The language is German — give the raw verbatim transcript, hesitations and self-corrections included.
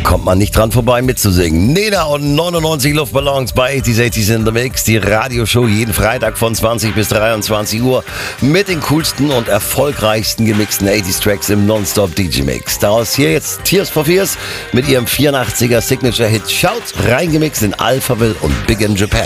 kommt man nicht dran vorbei mitzusingen. Nena und neunundneunzig Luftballons bei achtziger achtziger in the Mix. Die Radioshow jeden Freitag von zwanzig bis dreiundzwanzig Uhr mit den coolsten und erfolgreichsten gemixten achtziger Tracks im Nonstop-D J-Mix. Daraus hier jetzt Tears for Fears mit ihrem vierundachtziger Signature-Hit Shout, reingemixt in Alphaville und Big in Japan.